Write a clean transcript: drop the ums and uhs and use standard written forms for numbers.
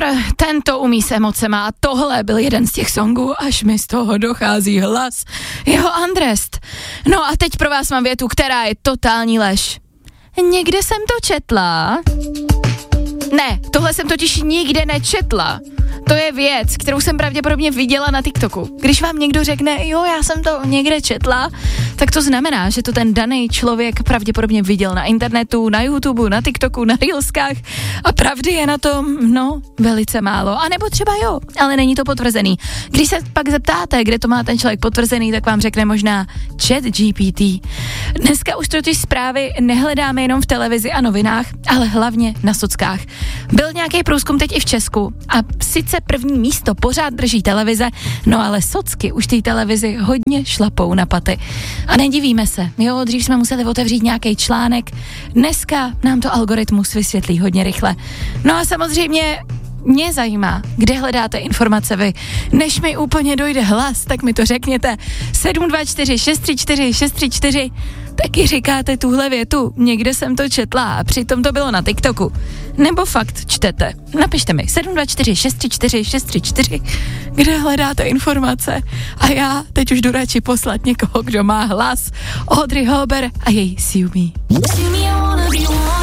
tento umí s emocema a tohle byl jeden z těch songů, až mi z toho dochází hlas. Jeho Undressed. No a teď pro vás mám větu, která je totální lež. Někde jsem to četla. Ne, tohle jsem totiž nikde nečetla. To je věc, kterou jsem pravděpodobně viděla na TikToku. Když vám někdo řekne, jo, já jsem to někde četla, tak to znamená, že to ten daný člověk pravděpodobně viděl na internetu, na YouTube, na TikToku, na Reelskách a pravdy je na tom, no, velice málo. A nebo třeba jo, ale není to potvrzený. Když se pak zeptáte, kde to má ten člověk potvrzený, tak vám řekne možná ChatGPT. Dneska už totiž zprávy nehledáme jenom v televizi a novinách, ale hlavně na sockách. Byl nějaký průzkum teď i v Česku a sice první místo pořád drží televize, no ale socky už té televizi hodně šlapou na paty. A nedivíme se, jo, dřív jsme museli otevřít nějaký článek, dneska nám to algoritmus vysvětlí hodně rychle. No a samozřejmě mě zajímá, kde hledáte informace vy. Než mi úplně dojde hlas, tak mi to řekněte. 724 634 634. Taky říkáte tuhle větu. Někde jsem to četla a přitom to bylo na TikToku. Nebo fakt čtete. Napište mi 724 634 634. Kde hledáte informace? A já teď už jdu radši poslat někoho, kdo má hlas. Audrey Hopper a její See You Me.